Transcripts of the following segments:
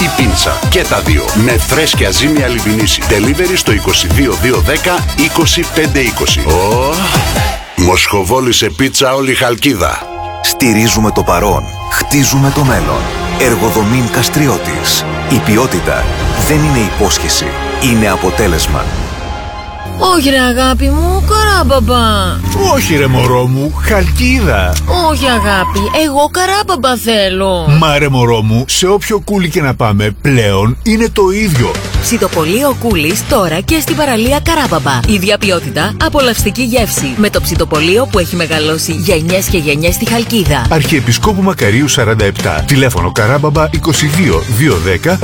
ή πίτσα. Και τα δύο. Με φρέσκια ζύμη Αλιμπινίση. Delivery στο 22 210 2520. Μοσχοβόλη σε πίτσα όλη Χαλκίδα. Στηρίζουμε το παρόν. Χτίζουμε το μέλλον. Εργοδομήν Καστριώτης. Η ποιότητα δεν είναι υπόσχεση. Είναι αποτέλεσμα. Όχι ρε αγάπη μου, Καράμπαμπα. Όχι ρε μωρό μου, Χαλκίδα. Όχι αγάπη, εγώ Καράμπαμπα θέλω. Μα ρε μωρό μου, σε όποιο κούλι και να πάμε πλέον είναι το ίδιο. Ψητοπολείο Κούλης τώρα και στην παραλία Καράμπαμπα. Ίδια ποιότητα, απολαυστική γεύση. Με το ψητοπολείο που έχει μεγαλώσει γενιές και γενιές στη Χαλκίδα. Αρχιεπισκόπου Μακαρίου 47. Τηλέφωνο Καράμπαμπα 22 210 94 969.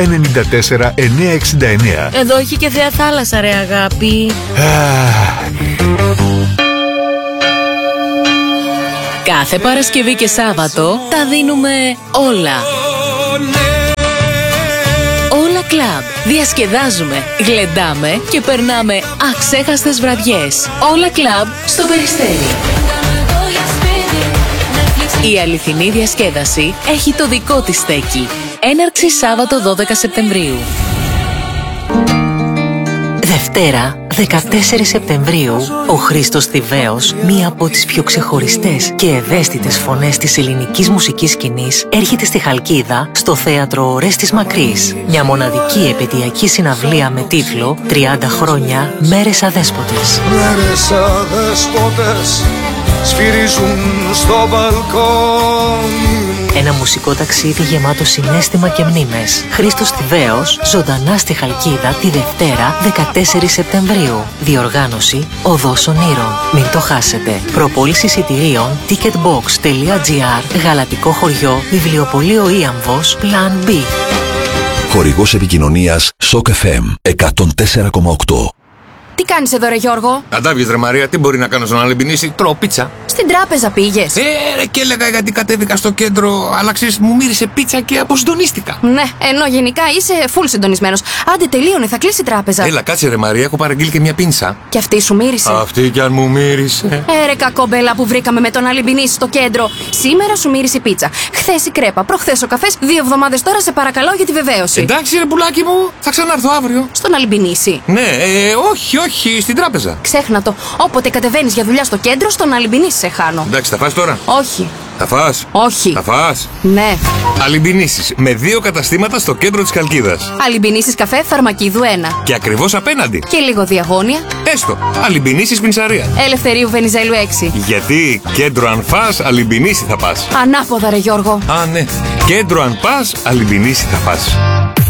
Εδώ έχει και θέα θάλασσα ρε αγάπη. Κάθε Παρασκευή και Σάββατο τα δίνουμε όλα. Όλα Κλαμπ. Διασκεδάζουμε, γλεντάμε και περνάμε αξέχαστες βραδιές. Όλα Κλαμπ στο Περιστέρι. Η αληθινή διασκέδαση έχει το δικό της στέκι. Έναρξη Σάββατο 12 Σεπτεμβρίου. Δευτέρα, 14 Σεπτεμβρίου, ο Χρήστος Θηβαίος, μία από τις πιο ξεχωριστές και ευαίσθητες φωνές της ελληνικής μουσικής σκηνής, έρχεται στη Χαλκίδα, στο θέατρο Ορέστης Μακρύς. Μια μοναδική επαιτειακή συναυλία με τίτλο 30 χρόνια Μέρες Αδέσποτες. Μέρες αδέσποτες σφυρίζουν στο μπαλκόνι. Ένα μουσικό ταξίδι γεμάτο συναίσθημα και μνήμες. Χρήστος Θηβαίος, ζωντανά στη Χαλκίδα τη Δευτέρα 14 Σεπτεμβρίου. Διοργάνωση Οδός Ονείρων. Μην το χάσετε. Προπόληση εισιτηρίων ticketbox.gr. Γαλατικό χωριό, βιβλιοπωλείο Ίαμβος, Plan B. Χορηγός επικοινωνίας Shock FM 104,8. Τι κάνεις εδώ ρε Γιώργο? Αντάβιες ρε Μαρία, τι μπορεί να κάνω στον Αλιμπινίση? Τρώω πίτσα. Στην τράπεζα πήγες? Ρε, και έλεγα γιατί κατέβηκα στο κέντρο, αλλά ξέρεις, μου μύρισε πίτσα και αποσυντονίστηκα. Ναι, ενώ γενικά είσαι full συντονισμένος. Άντε τελείωνε, θα κλείσει η τράπεζα. Έλα, κάτσε ρε Μαρία, έχω παραγγείλει και μια πίνσα. Και αυτή σου μύρισε? Αυτή κι αν μου μύρισε. Ρε κακόμπελα που βρήκαμε με τον Αλιμπινίση στο κέντρο. Σήμερα σου μύρισε η πίτσα. Χθες η κρέπα, προχθές ο καφές. 2 εβδομάδες τώρα σε παρακαλώ για τη βεβαίωση. Εντάξει ρε πουλάκι μου, θα ξανάρθω αύριο. Στον Αλιμπινίση? Ναι, όχι, στην τράπεζα. Ξέχνα το. Όποτε κατεβαίνεις για δουλειά στο κέντρο, στον Αλιμπινίση σε χάνω. Εντάξει, θα φας τώρα? Όχι. Θα φας? Όχι. Θα φας? Ναι. Αλιμπινίσεις με 2 καταστήματα στο κέντρο της Χαλκίδας. Αλιμπινίσεις καφέ Φαρμακίδου 1. Και ακριβώς απέναντι. Και λίγο διαγώνια. Έστω. Αλιμπινίσεις Πινσαρία. Ελευθερίου Βενιζέλου 6. Γιατί κέντρο αν φας, Αλιμπινίση θα πας. Ανάποδα ρε Γιώργο. Α, ναι. Κέντρο αν πας, Αλιμπινίση θα πας.